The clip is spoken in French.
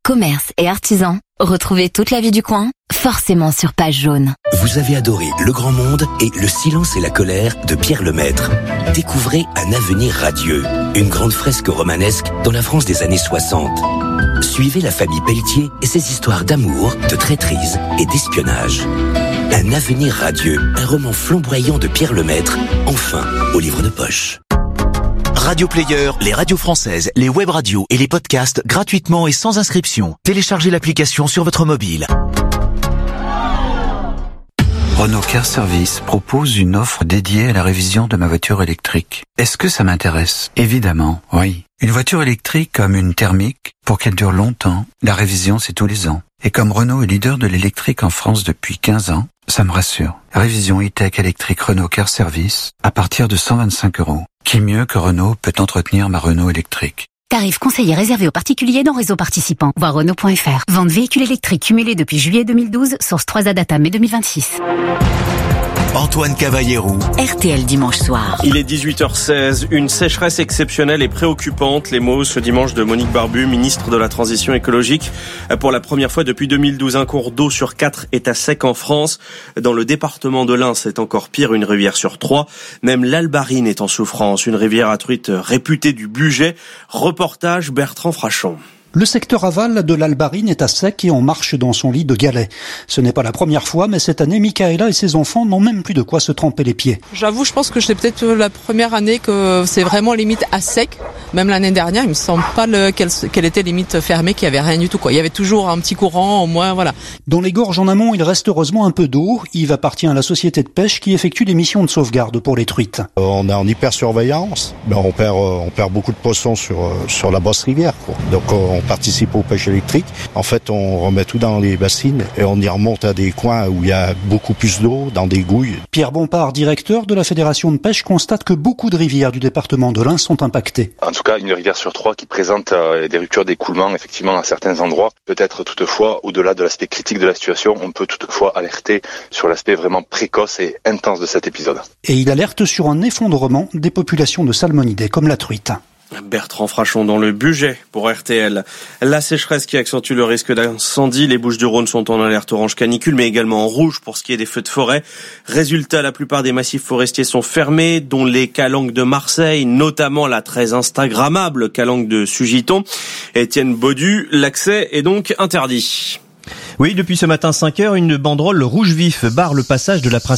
commerces et artisans, retrouvez toute la vie du coin, forcément sur Page Jaune. Vous avez adoré Le Grand Monde et Le Silence et la Colère de Pierre Lemaître. Découvrez Un avenir radieux, une grande fresque romanesque dans la France des années 60. Suivez la famille Pelletier et ses histoires d'amour, de traîtrise et d'espionnage. Un avenir radieux, un roman flamboyant de Pierre Lemaître, enfin au livre de poche. Radio Player, les radios françaises, les web radios et les podcasts gratuitement et sans inscription. Téléchargez l'application sur votre mobile. Renault Car Service propose une offre dédiée à la révision de ma voiture électrique. Est-ce que ça m'intéresse? Évidemment, oui. Une voiture électrique comme une thermique, pour qu'elle dure longtemps, la révision c'est tous les ans. Et comme Renault est leader de l'électrique en France depuis 15 ans, ça me rassure. Révision e-tech électrique Renault Car Service à partir de 125 €. Qui mieux que Renault peut entretenir ma Renault électrique? Tarif conseillé réservé aux particuliers dans réseau participant. Voir Renault.fr. Vente véhicule électrique cumulé depuis juillet 2012. Source 3A data mai 2026. Antoine Cavallero. RTL dimanche soir. Il est 18h16. Une sécheresse exceptionnelle et préoccupante. Les mots ce dimanche de Monique Barbu, ministre de la Transition écologique. Pour la première fois depuis 2012, un cours d'eau sur 4 est à sec en France. Dans le département de l'Ain, c'est encore pire, une rivière sur 3. Même l'Albarine est en souffrance. Une rivière à truite réputée du Bugey. Reportage Bertrand Frachon. Le secteur aval de l'Albarine est à sec et en marche dans son lit de galets. Ce n'est pas la première fois, mais cette année, Michaela et ses enfants n'ont même plus de quoi se tremper les pieds. J'avoue, je pense que c'est peut-être la première année que c'est vraiment limite à sec. Même l'année dernière, il me semble pas qu'elle était limite fermée, qu'il y avait rien du tout, quoi. Il y avait toujours un petit courant, au moins, voilà. Dans les gorges en amont, il reste heureusement un peu d'eau. Yves appartient à la société de pêche qui effectue des missions de sauvegarde pour les truites. On est en hyper-surveillance. On perd beaucoup de poissons sur la basse rivière, quoi. Donc, on participe aux pêches électriques. En fait, on remet tout dans les bassines et on y remonte à des coins où il y a beaucoup plus d'eau, dans des gouilles. Pierre Bompard, directeur de la Fédération de pêche, constate que beaucoup de rivières du département de l'Ain sont impactées. En tout cas, une rivière sur 3 qui présente des ruptures d'écoulement, effectivement, à certains endroits. Peut-être toutefois, au-delà de l'aspect critique de la situation, on peut toutefois alerter sur l'aspect vraiment précoce et intense de cet épisode. Et il alerte sur un effondrement des populations de salmonidés comme la truite. Bertrand Frachon dans le Bugey pour RTL. La sécheresse qui accentue le risque d'incendie. Les Bouches-du-Rhône sont en alerte orange canicule, mais également en rouge pour ce qui est des feux de forêt. Résultat, la plupart des massifs forestiers sont fermés, dont les calanques de Marseille, notamment la très instagrammable calanque de Sugiton. Étienne Baudu, l'accès est donc interdit. Oui, depuis ce matin 5h, une banderole rouge vif barre le passage de la princesse